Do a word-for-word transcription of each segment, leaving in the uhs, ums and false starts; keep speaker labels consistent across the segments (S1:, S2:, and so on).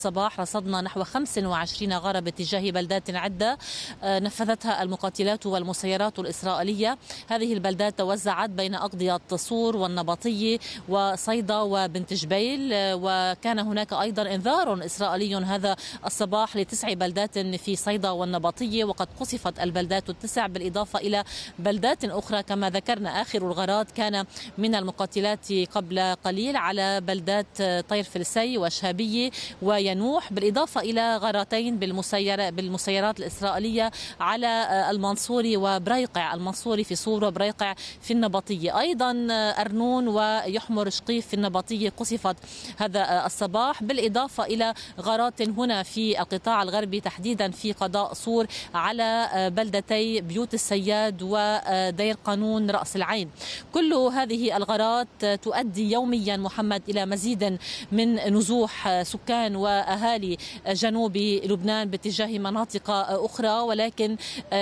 S1: الصباح رصدنا نحو خمس وعشرين غارة باتجاه بلدات عدة نفذتها المقاتلات والمسيرات الإسرائيلية. هذه البلدات توزعت بين أقضية صور والنبطية وصيدا وبنت جبيل، وكان هناك أيضا إنذار إسرائيلي هذا الصباح لتسع بلدات في صيدا والنبطية، وقد قصفت البلدات التسع بالإضافة إلى بلدات أخرى. كما ذكرنا آخر الغارات كان من المقاتلات قبل قليل على بلدات طير فلسي وشهابية وينوح، بالإضافة إلى غارتين بالمسير بالمسيرات الإسرائيلية على المنصوري وبريقع، المنصوري في صور وبريقع في النبطية. أيضا أرنون ويحمر شقيف في النبطية قصفت هذا الصباح، بالإضافة إلى غارات هنا في القطاع الغربي تحديدا في قضاء صور على بلدتي بيوت السياد ودير قانون رأس العين. كل هذه الغارات تؤدي يوميا محمد إلى مزيد من نزوح سكان وأهالي جنوب لبنان باتجاه مناطق أخرى، ولكن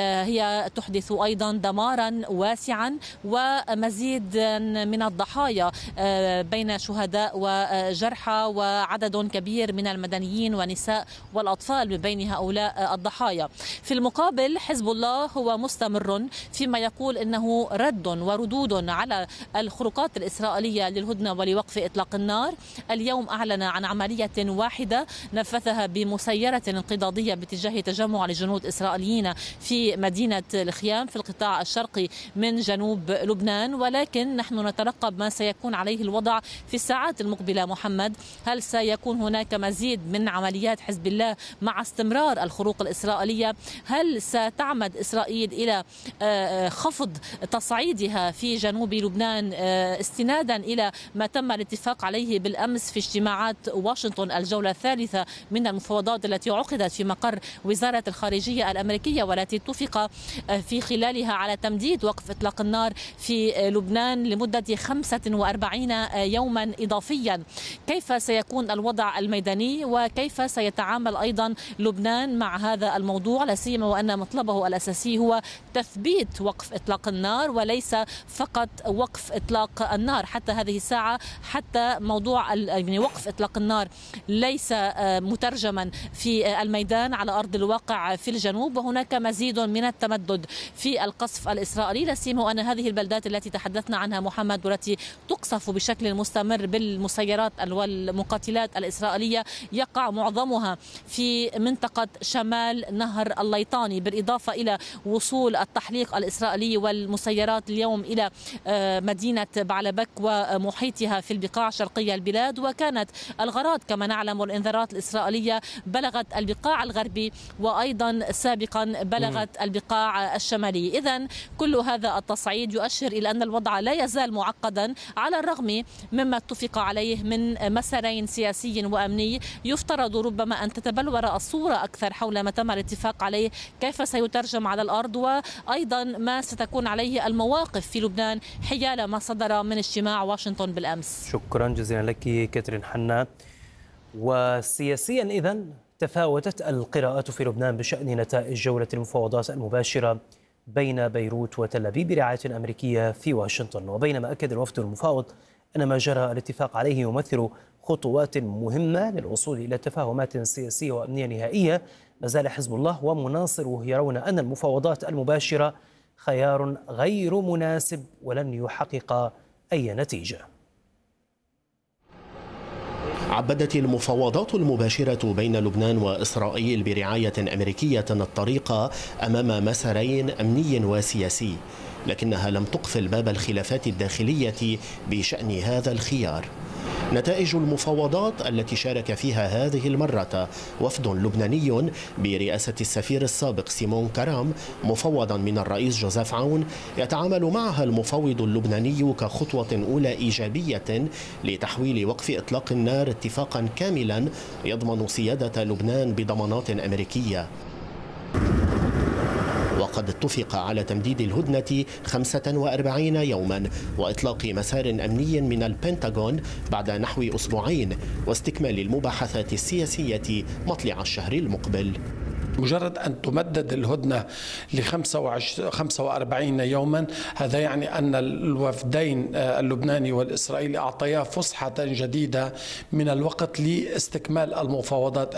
S1: هي تحدث أيضا دمارا واسعا ومزيد من الضحايا بين شهداء وجرحى، وعدد كبير من المدنيين ونساء والأطفال من بين هؤلاء الضحايا. في المقابل حزب الله هو مستمر فيما يقول إنه رد وردود على الخروقات الإسرائيلية للهدنة ولوقف إطلاق النار. اليوم أعلن عن عملية واحدة نفذها بمسيرة انقضاضية باتجاه تجمع لجنود إسرائيليين في مدينة الخيام في القطاع الشرقي من جنوب لبنان، ولكن نحن نترقب ما سيكون عليه الوضع في الساعات المقبلة. محمد، هل سيكون هناك مزيد من عمليات حزب الله مع استمرار الخروق الإسرائيلية؟ هل ستعمد إسرائيل إلى خفض تصعيدها في جنوب لبنان استنادا إلى ما تم الاتفاق عليه بالأمس في اجتماعات واشنطن الجولة الثالثة من المفاوضات التي عقدت في مقر وزارة الخارجية الأمريكية، والتي اتفق في خلالها على تمديد وقف إطلاق النار في لبنان لمدة خمسة وأربعين يوما إضافيا؟ كيف سيكون الوضع الميداني وكيف سيتعامل أيضا لبنان مع هذا الموضوع، لا سيما وأن مطلبه الأساسي هو تثبيت وقف إطلاق النار وليس فقط وقف إطلاق النار حتى هذه الساعة؟ حتى موضوع يعني وقف إطلاق النار ليس مترجما في الميدان على أرض الواقع في الجنوب، وهناك مزيد من التمدد في القصف الإسرائيلي، لا سيما وأن هذه البلدات التي تحدثنا عنها محمد والتي تقصف بشكل مستمر بالمسيرات والمقاتلات الإسرائيلية يقع معظمها في منطقة شمال نهر الليطاني، بالإضافة إلى وصول التحليق الإسرائيلي والمسيرات اليوم إلى مدينة بعلبك ومحيطها في البقاع الشرقية البلاد. وكانت الغارات كما نعلم والإنذارات الإسرائيلية بلغت البقاع الغربي وأيضا سابقا بلغت البقاع الشمالي. إذن كل هذا التصعيد يؤشر إلى أن الوضع لا يزال معقدا على الرغم مما اتفق عليه من مسارين سياسي وأمني. يفترض ربما أن تتبلور الصورة أكثر حول ما تم الاتفاق عليه، كيف سيترجم على الأرض، وأيضا ما ستكون عليه المواقف في لبنان حيال ما صدر من اجتماع واشنطن بالأمس.
S2: شكرا جزيلا لك كاترين حنا. وسياسيا إذن تفاوتت القراءات في لبنان بشأن نتائج جولة المفاوضات المباشرة بين بيروت وتل أبيب برعاية أمريكية في واشنطن. وبينما أكد الوفد المفاوض أن ما جرى الاتفاق عليه يمثل خطوات مهمة للوصول إلى تفاهمات سياسية وأمنية نهائية، ما زال حزب الله ومناصره يرون أن المفاوضات المباشرة خيار غير مناسب ولن يحقق أي نتيجة.
S3: عبدت المفاوضات المباشرة بين لبنان وإسرائيل برعاية أمريكية الطريق أمام مسارين أمني وسياسي، لكنها لم تقفل باب الخلافات الداخلية بشأن هذا الخيار. نتائج المفاوضات التي شارك فيها هذه المرة وفد لبناني برئاسة السفير السابق سيمون كرام مفوضا من الرئيس جوزيف عون يتعامل معها المفوض اللبناني كخطوة أولى إيجابية لتحويل وقف إطلاق النار اتفاقا كاملا يضمن سيادة لبنان بضمانات أمريكية. وقد اتفق على تمديد الهدنة خمسة وأربعين يوما وإطلاق مسار أمني من البنتاغون بعد نحو أسبوعين واستكمال المباحثات السياسية مطلع الشهر المقبل.
S4: مجرد أن تمدد الهدنة ل خمسة وأربعين يوما، هذا يعني أن الوفدين اللبناني والإسرائيلي أعطيا فسحة جديدة من الوقت لاستكمال المفاوضات.